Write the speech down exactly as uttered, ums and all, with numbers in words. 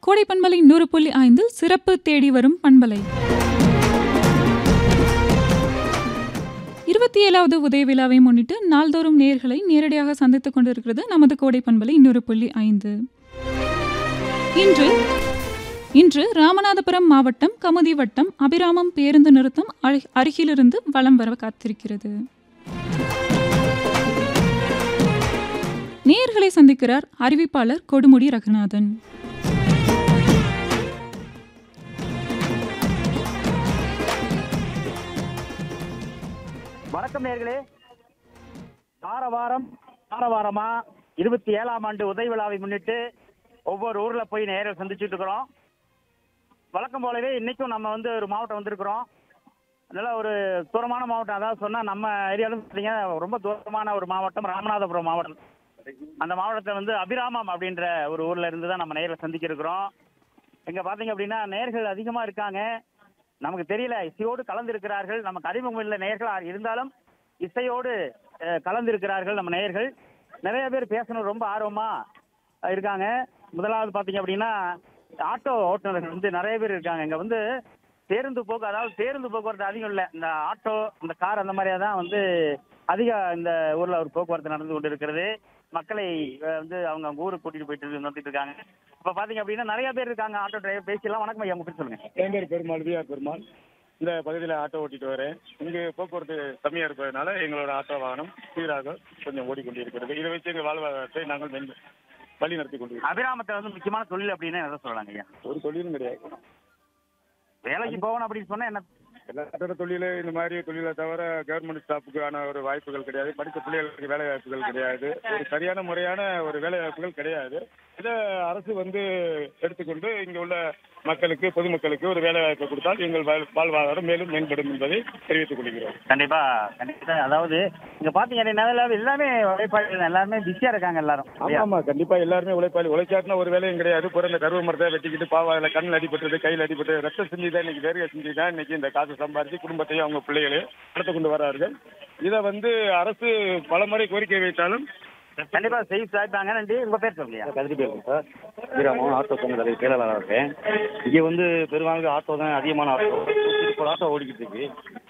கோடை பண்பலை நூறு புள்ளி ஐந்தில் சிறப்பு தேடி வரும் பண்பலை இருபத்தி ஏழாவது உதய விழாவை முன்னிட்டு நாள்தோறும் நேயர்களை நேரடியாக சந்தித்துக் கொண்டிருக்கிறது நமது கோடை பண்பலை நூறு புள்ளி ஐந்து. இன்று இன்று ராமநாதபுரம் மாவட்டம் கமுதி வட்டம் அபிராமம் பேருந்து நிறுத்தம் அருகிலிருந்து வலம் வர காத்திருக்கிறது. நேயர்களை சந்திக்கிறார் அறிவிப்பாளர் கொடுமுடி ரகுநாதன். வணக்கம் நேயர்களே. வார வாரம் வார வாரமா இருபத்தி ஏழாம் ஆண்டு உதய விழாவை முன்னிட்டு ஒவ்வொரு ஊர்ல போய் நேரில் சந்திச்சுட்டு இருக்கிறோம். வழக்கம் போலவே இன்னைக்கும் நம்ம வந்து ஒரு மாவட்டம் வந்திருக்கிறோம். அதனால ஒரு தூரமான மாவட்டம், அதாவது சொன்னா நம்ம ஏரியாலும் பார்த்தீங்க ரொம்ப தூரமான ஒரு மாவட்டம் ராமநாதபுரம் மாவட்டம். அந்த மாவட்டத்தை வந்து அபிராமம் அப்படின்ற ஒரு ஊர்ல இருந்து தான் நம்ம நேரில் சந்திக்க இருக்கிறோம். இங்க பாத்தீங்க அப்படின்னா நேர்கள் அதிகமா இருக்காங்க. நமக்கு தெரியல, இசையோடு கலந்து இருக்கிறார்கள். நமக்கு அறிமுகம் இல்லை நேர்கள் இருந்தாலும் இசையோடு கலந்து இருக்கிறார்கள் நம்ம நேயர்கள். நிறைய பேர் பேசணும் ரொம்ப ஆர்வமா இருக்காங்க. முதலாவது பாத்தீங்க அப்படின்னா ஆட்டோ ஓட்டுநர்கள் வந்து நிறைய பேர் இருக்காங்க. இங்க வந்து பேருந்து போக்கு அதாவது பேருந்து போக்குவரத்து அதிகம் இல்லை, இந்த ஆட்டோ இந்த கார் அந்த மாதிரியா தான் வந்து அதிக இந்த ஊர்ல ஒரு போக்குவரத்து நடந்து கொண்டு இருக்கிறது. மக்களை வந்து அவங்க அவங்க ஊருக்கு கூட்டிட்டு போயிட்டு நடத்திட்டு இருக்காங்க. இப்ப பாத்தீங்க அப்படின்னா நிறைய பேர் இருக்காங்க ஆட்டோ டிரைவர். பேசிடலாம். வணக்கம் ஐயா, உங்க பேர் சொல்லுங்க. என் பேர் பெருமாள், விஆர் பெருமாள். இந்த பகுதியில் ஆட்டோ ஓட்டிட்டு வரேன். இங்கு போக்குவரத்து கம்மியா இருப்பதனால எங்களோட ஆட்டோ வாகனம் சீராக கொஞ்சம் ஓடிக்கொண்டிருக்கிறது. இதை வச்சு எங்கள் வாழ்வாதாரத்தை நாங்கள் வழி நடத்தி கொண்டிருக்கிறோம். அபிராமத்தை வந்து முக்கியமான தொழில் அப்படின்னு எதை சொல்லலாங்க ஐயா? ஒரு தொழிலும் கிடையாது. வேலைக்கு போகணும் அப்படின்னு சொன்னா என்ன? எல்லாத்தோட தொழில இந்த மாதிரி தொழிலை தவிர கவர்மெண்ட் ஸ்டாஃபுக்கான ஒரு வாய்ப்புகள் கிடையாது. படித்த பிள்ளைகளுக்கு வேலை வாய்ப்புகள் கிடையாது. ஒரு சரியான முறையான ஒரு வேலை வாய்ப்புகள் கிடையாது. இதை அரசு வந்து எடுத்துக்கொண்டு இங்க உள்ள மக்களுக்கு பொதுமக்களுக்கு ஒரு வேலை வாய்ப்பை கொடுத்தால் எங்கள் வாழ்வாதாரம் மேலும் மேம்படும் என்பதை தெரிவித்துக் கொள்கிறோம். கண்டிப்பா கண்டிப்பா. அதாவது இங்க பாத்தீங்கன்னா எல்லாமே உழைப்பாளிகள் எல்லாருமே பிஸியா இருக்காங்க எல்லாரும். ஆமா, கண்டிப்பா எல்லாருமே உழைப்பாளி. உழைச்சாட்டினா ஒரு வேலையும் கிடையாது. பிறந்த கருவ மரத்தை வெட்டிக்கிட்டு பாவாதில் கண்ணில் அடிபட்டது, கையில் அடிபட்டு ரத்த செஞ்சு தான் இன்னைக்கு வேர்வை செஞ்சு தான் இன்னைக்கு இந்த காசு சம்பாதிச்சு குடும்பத்தையும் அவங்க பிள்ளைகளையும் நடத்த கொண்டு வரார்கள். இதை வந்து அரசு பல முறை கோரிக்கை வைத்தாலும் கண்டிப்பா செய்தி சாய்ப்பாங்க. நன்றி. உங்க பேர் சொல்லுங்க. கதிரி பேருங்க சார். அபிராமம் ஆட்டோ சங்க தலைவர் செயலாளராக இருக்கேன். இங்கே வந்து பெரும்பாலும் ஆட்டோ தான் அதிகமான ஆட்டோ ஆட்டோ ஓடிக்கிட்டு இருக்கு.